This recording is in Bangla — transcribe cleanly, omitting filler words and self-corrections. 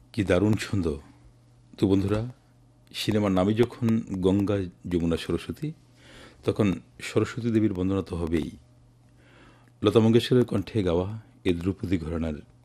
কি দারুণ ছন্দ! তো বন্ধুরা, সিনেমার নামই যখন গঙ্গা, যমুনা, সরস্বতী, তখন সরস্বতী দেবীর বন্দনা তো হবেই। লতা মঙ্গেশকরের কণ্ঠে গাওয়া এ ধ্রুপদী ঘরানার